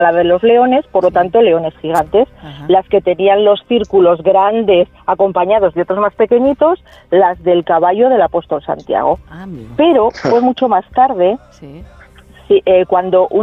la de los leones, por lo tanto leones gigantes. Ajá. Las que tenían los círculos grandes acompañados de otros más pequeñitos, las del caballo del apóstol Santiago. Amigo. Pero fue mucho más tarde, Sí. cuando